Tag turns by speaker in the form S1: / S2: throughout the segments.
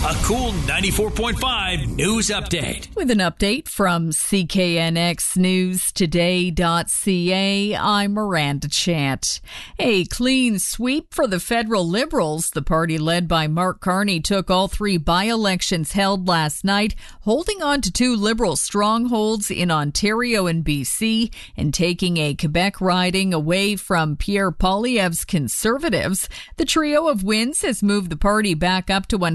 S1: A cool 94.5 news update.
S2: With an update from CKNXNewsToday.ca, I'm Miranda Chant. A clean sweep for the federal Liberals. The party led by Mark Carney took all three by-elections held last night, holding on to two Liberal strongholds in Ontario and BC and taking a Quebec riding away from Pierre Poilievre's Conservatives. The trio of wins has moved the party back up to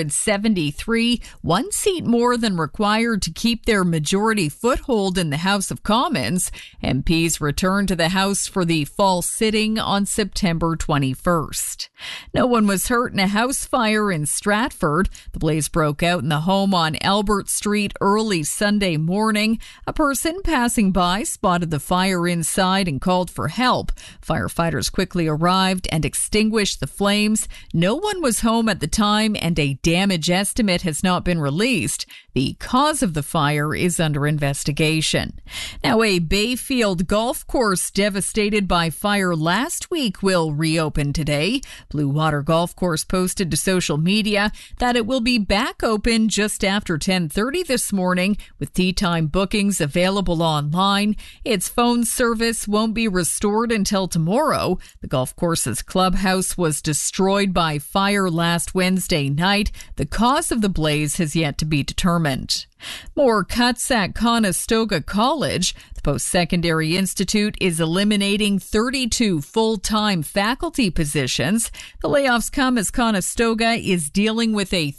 S2: 173, one seat more than required to keep their majority foothold in the House of Commons. MPs return to the House for the fall sitting on September 21st. No one was hurt in a house fire in Stratford. The blaze broke out in the home on Albert Street early Sunday morning. A person passing by spotted the fire inside and called for help. Firefighters quickly arrived and extinguished the flames. No one was home at the time, and a damage estimate has not been released. The cause of the fire is under investigation. Now, a Bayfield golf course devastated by fire last week will reopen today. Blue Water Golf Course posted to social media that it will be back open just after 10:30 this morning, with tee time bookings available online. Its phone service won't be restored until tomorrow. The golf course's clubhouse was destroyed by fire last Wednesday night. The cause of the blaze has yet to be determined. More cuts at Conestoga College. The Post-Secondary Institute is eliminating 32 full-time faculty positions. The layoffs come as Conestoga is dealing with a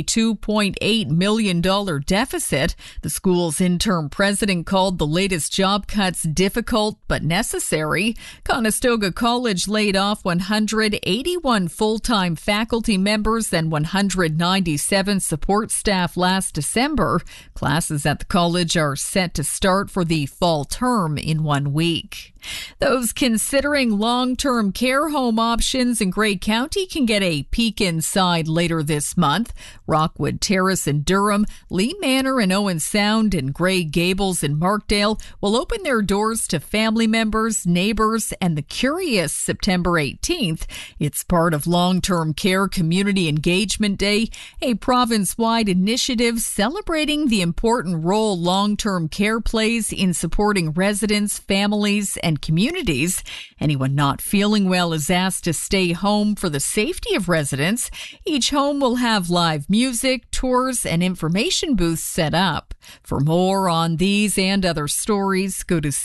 S2: $32.8 million deficit. The school's interim president called the latest job cuts difficult but necessary. Conestoga College laid off 181 full-time faculty members and 197 support staff last December. Classes at the college are set to start for the fall term in 1 week. Those considering long-term care home options in Grey County can get a peek inside later this month. Rockwood Terrace in Durham, Lee Manor in Owen Sound, and Grey Gables in Markdale will open their doors to family members, neighbors, and the curious September 18th. It's part of Long-Term Care Community Engagement Day, a province-wide initiative celebrating the important role long-term care plays in supporting residents, families, and communities. Anyone not feeling well is asked to stay home for the safety of residents. Each home will have live music, tours, and information booths set up. For more on these and other stories, go to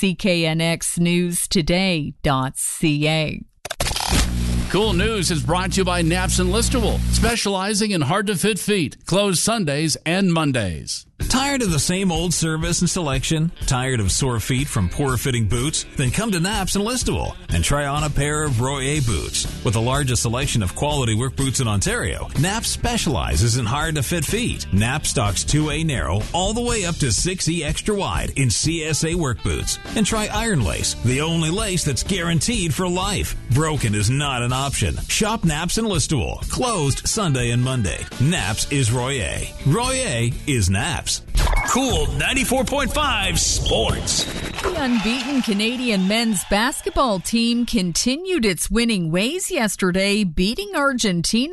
S2: CKNXNewsToday.ca.
S3: Cool News is brought to you by Naps and Listowel, specializing in hard-to-fit feet, closed Sundays and Mondays.
S4: Tired of the same old service and selection? Tired of sore feet from poor-fitting boots? Then come to Naps and Listowel and try on a pair of Royer boots. With the largest selection of quality work boots in Ontario, Naps specializes in hard-to-fit feet. Naps stocks 2A narrow all the way up to 6E extra wide in CSA work boots. And try Iron Lace, the only lace that's guaranteed for life. Broken is not an option. Shop Naps and Listowel, closed Sunday and Monday. Naps is Royer. Royer is Naps.
S1: Cool 94.5 Sports.
S2: The unbeaten Canadian men's basketball team continued its winning ways yesterday, beating Argentina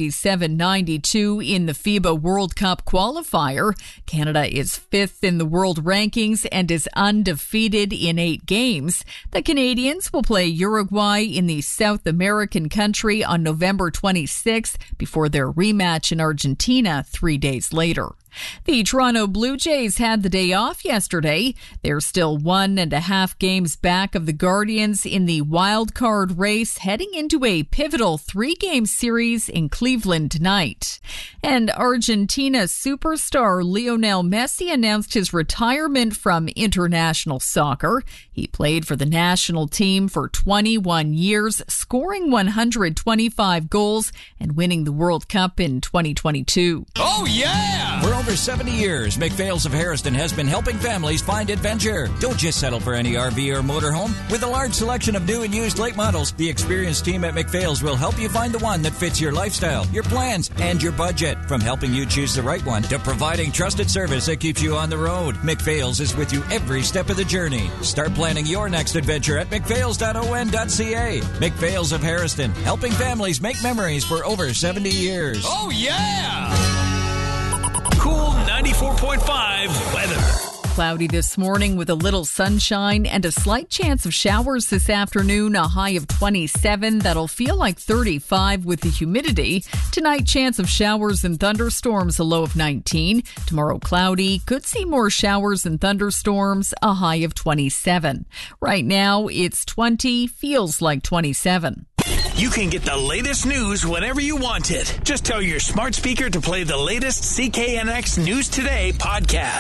S2: 97-92 in the FIBA World Cup qualifier. Canada is fifth in the world rankings and is undefeated in 8 games. The Canadians will play Uruguay in the South American country on November 26th before their rematch in Argentina 3 days later. The Toronto Blue Jays had the day off yesterday. They're still 1.5 games back of the Guardians in the wild card race, heading into a pivotal 3-game series in Cleveland tonight. And Argentina superstar Lionel Messi announced his retirement from international soccer. He played for the national team for 21 years, scoring 125 goals and winning the World Cup in 2022.
S5: Oh, yeah! For over 70 years, McPhail's of Harrison has been helping families find adventure. Don't just settle for any RV or motorhome. With a large selection of new and used late models, the experienced team at McPhail's will help you find the one that fits your lifestyle, your plans, and your budget. From helping you choose the right one to providing trusted service that keeps you on the road, McPhail's is with you every step of the journey. Start planning your next adventure at mcphails.on.ca. McPhail's of Harrison, helping families make memories for over 70 years.
S1: Oh, yeah! 94.5 weather.
S2: Cloudy this morning with a little sunshine and a slight chance of showers this afternoon, a high of 27. That'll feel like 35 with the humidity. Tonight, chance of showers and thunderstorms, a low of 19. Tomorrow, cloudy. Could see more showers and thunderstorms, a high of 27. Right now, it's 20, feels like 27.
S1: You can get the latest news whenever you want it. Just tell your smart speaker to play the latest CKNX News Today podcast.